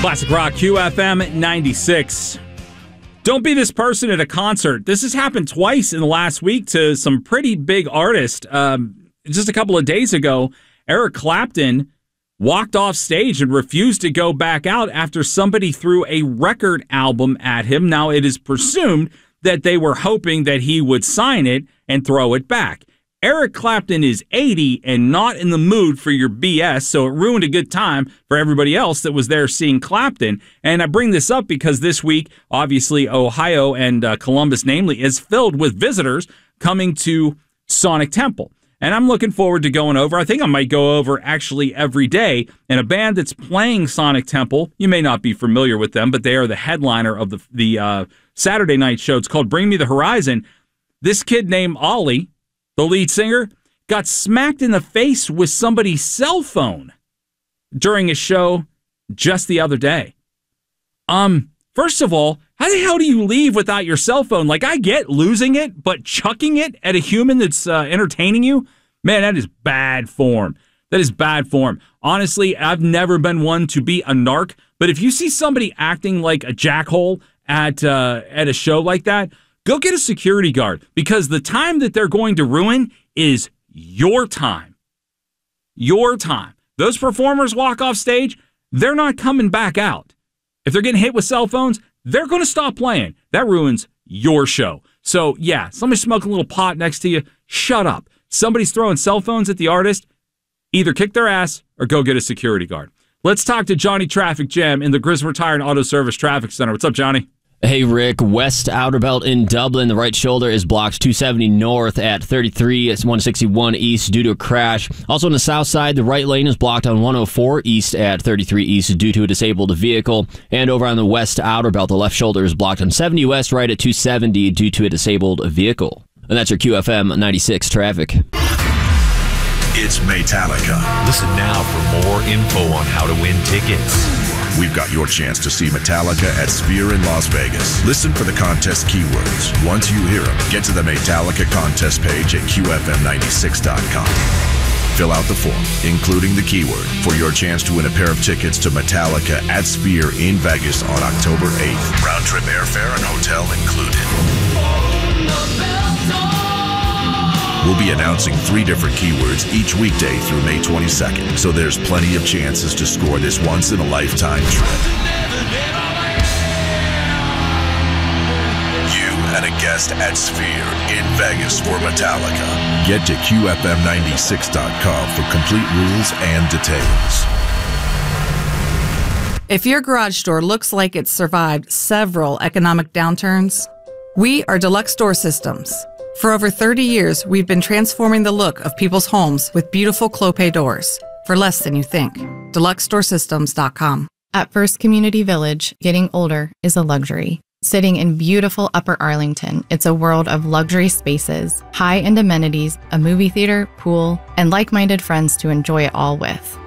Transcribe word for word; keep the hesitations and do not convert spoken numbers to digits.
Classic Rock, Q F M ninety-six. Don't be this person at a concert. This has happened twice in the last week to some pretty big artists. Um, just a couple of days ago, Eric Clapton walked off stage and refused to go back out after somebody threw a record album at him. Now, it is presumed that they were hoping that he would sign it and throw it back. Eric Clapton is eighty and not in the mood for your B S, so it ruined a good time for everybody else that was there seeing Clapton. And I bring this up because this week, obviously, Ohio and uh, Columbus, namely, is filled with visitors coming to Sonic Temple. And I'm looking forward to going over. I think I might go over actually every day. And a band that's playing Sonic Temple, you may not be familiar with them, but they are the headliner of the, the uh, Saturday night show. It's called Bring Me the Horizon. This kid named Ollie, the lead singer, got smacked in the face with somebody's cell phone during a show just the other day. Um, first of all, how the hell do you leave without your cell phone? Like, I get losing it, but chucking it at a human that's uh, entertaining you, man, that is bad form. That is bad form. Honestly, I've never been one to be a narc, but if you see somebody acting like a jackhole at uh, at a show like that, go get a security guard, because the time that they're going to ruin is your time. Your time. Those performers walk off stage, they're not coming back out. If they're getting hit with cell phones, they're going to stop playing. That ruins your show. So, yeah, somebody's smoking a little pot next to you, shut up. Somebody's throwing cell phones at the artist, either kick their ass or go get a security guard. Let's talk to Johnny Traffic Jam in the Griswold Tire and Auto Service Traffic Center. What's up, Johnny? Hey, Rick. West outer belt in Dublin. The right shoulder is blocked two seventy north at thirty-three. It's one sixty-one east due to a crash. Also on the south side, the right lane is blocked on one oh four east at thirty-three east due to a disabled vehicle. And over on the west outer belt, the left shoulder is blocked on seventy west right at two seventy due to a disabled vehicle. And that's your Q F M ninety-six traffic. It's Metallica. Listen now for more info on how to win tickets. We've got your chance to see Metallica at Sphere in Las Vegas. Listen for the contest keywords. Once you hear them, get to the Metallica contest page at Q F M ninety-six dot com. Fill out the form, including the keyword, for your chance to win a pair of tickets to Metallica at Sphere in Vegas on October eighth. Round-trip airfare and hotel included. We'll be announcing three different keywords each weekday through May twenty-second, so there's plenty of chances to score this once-in-a-lifetime trip. You and a guest at Sphere in Vegas for Metallica. Get to Q F M ninety-six dot com for complete rules and details. If your garage door looks like it's survived several economic downturns, we are Deluxe Door Systems. For over thirty years, we've been transforming the look of people's homes with beautiful Clopay doors for less than you think. Deluxe Door Systems dot com. At First Community Village, getting older is a luxury. Sitting in beautiful Upper Arlington, it's a world of luxury spaces, high-end amenities, a movie theater, pool, and like-minded friends to enjoy it all with.